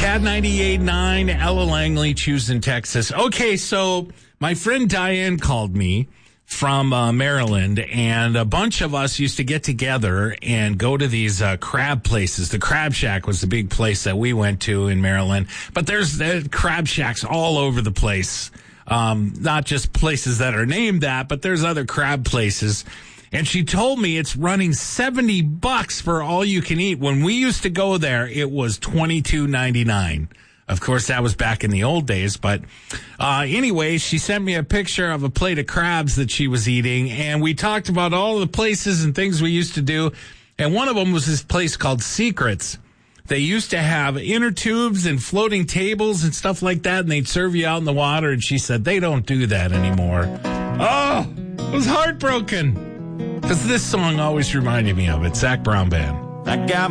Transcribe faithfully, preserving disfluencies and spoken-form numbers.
Cat ninety-eight point nine, Ella Langley, Houston, Texas. Okay, so my friend Diane called me from uh, Maryland, and a bunch of us used to get together and go to these uh, crab places. The Crab Shack was the big place that we went to in Maryland, but there's uh, crab shacks all over the place. Um, not just places that are named that, but there's other crab places. And she told me it's running seventy bucks for all you can eat. When we used to go there, it was twenty-two ninety-nine. Of course, that was back in the old days. But uh, anyway, she sent me a picture of a plate of crabs that she was eating. And we talked about all the places and things we used to do. And one of them was this place called Secrets. They used to have inner tubes and floating tables and stuff like that. And they'd serve you out in the water. And she said, they don't do that anymore. Oh, I was heartbroken. Because this song always reminded me of it. Zac Brown Band. I got